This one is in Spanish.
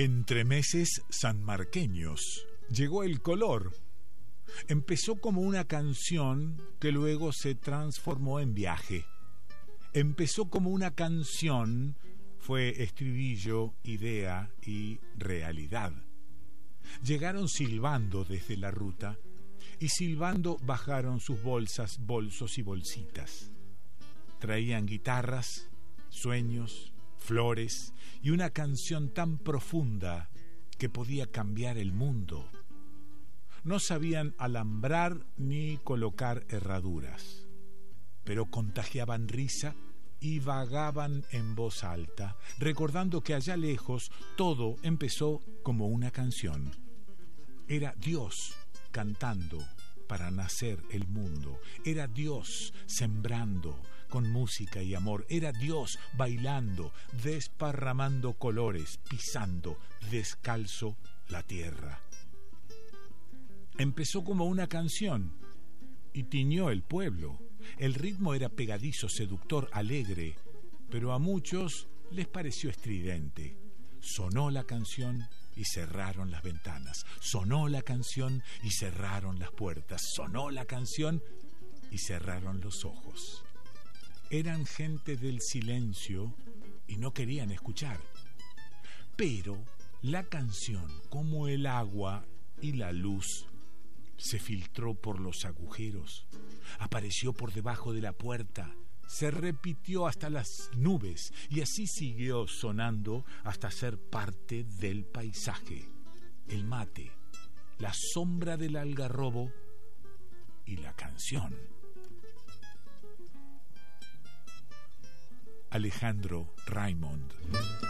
Entremeses sanmarqueños. Llegó el color. Empezó como una canción que luego se transformó en viaje. Empezó como una canción, fue estribillo, idea y realidad. Llegaron silbando desde la ruta y silbando bajaron sus bolsas, bolsos y bolsitas. Traían guitarras, sueños, flores y una canción tan profunda que podía cambiar el mundo. No sabían alambrar ni colocar herraduras, pero contagiaban risa y vagaban en voz alta, recordando que allá lejos todo empezó como una canción. Era Dios cantando para nacer el mundo. Era Dios sembrando con música y amor. Era Dios bailando, desparramando colores, pisando descalzo la tierra. Empezó como una canción y tiñó el pueblo. El ritmo era pegadizo, seductor, alegre, pero a muchos les pareció estridente. Sonó la canción y cerraron las ventanas. Sonó la canción y cerraron las puertas. Sonó la canción y cerraron los ojos. Eran gente del silencio y no querían escuchar. Pero la canción, como el agua y la luz, se filtró por los agujeros, apareció por debajo de la puerta, se repitió hasta las nubes y así siguió sonando hasta ser parte del paisaje. El mate, la sombra del algarrobo y la canción. Alejandro Raymond.